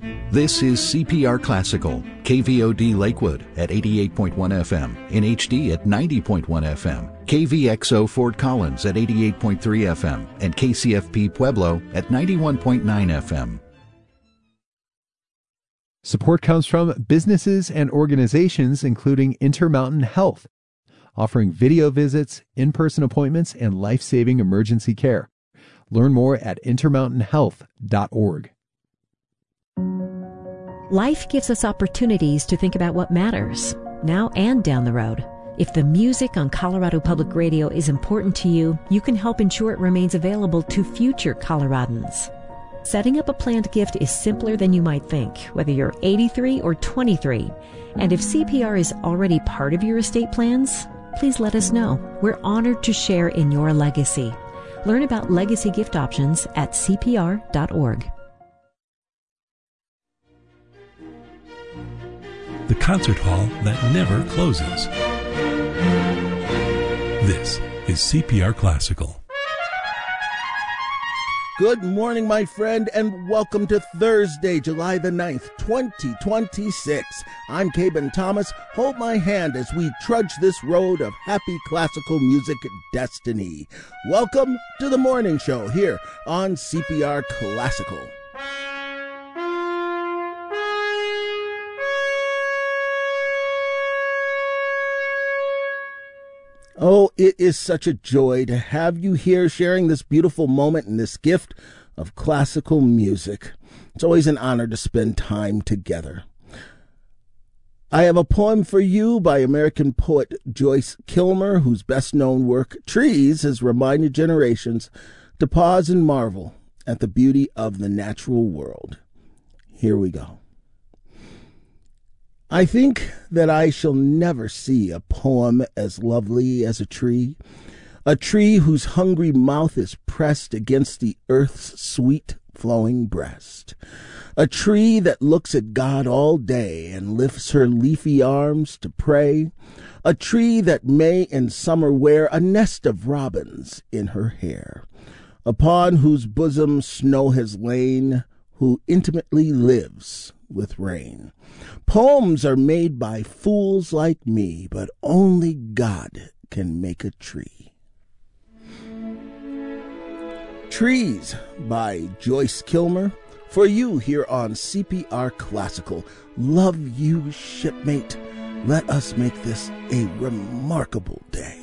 This is CPR Classical, KVOD Lakewood at 88.1 FM, in HD at 90.1 FM, KVXO Fort Collins at 88.3 FM, and KCFP Pueblo at 91.9 FM. Support comes from businesses and organizations including Intermountain Health, offering video visits, in-person appointments, and life-saving emergency care. Learn more at intermountainhealth.org. Life gives us opportunities to think about what matters, now and down the road. If the music on Colorado Public Radio is important to you, you can help ensure it remains available to future Coloradans. Setting up a planned gift is simpler than you might think, whether you're 83 or 23. And if CPR is already part of your estate plans, please let us know. We're honored to share in your legacy. Learn about legacy gift options at CPR.org. The concert hall that never closes. This is CPR Classical. Good morning, my friend, and welcome to Thursday, July the 9th, 2026. I'm Caben Thomas. Hold my hand as we trudge this road of happy classical music destiny. Welcome to the morning show here on CPR Classical. Oh, it is such a joy to have you here sharing this beautiful moment and this gift of classical music. It's always an honor to spend time together. I have a poem for you by American poet Joyce Kilmer, whose best-known work, Trees, has reminded generations to pause and marvel at the beauty of the natural world. Here we go. I think that I shall never see a poem as lovely as a tree whose hungry mouth is pressed against the earth's sweet flowing breast, a tree that looks at God all day and lifts her leafy arms to pray, a tree that may in summer wear a nest of robins in her hair, upon whose bosom snow has lain, who intimately lives with rain. Poems are made by fools like me, but only God can make a tree. Trees by Joyce Kilmer, for you here on CPR Classical. Love you, shipmate. Let us make this a remarkable day.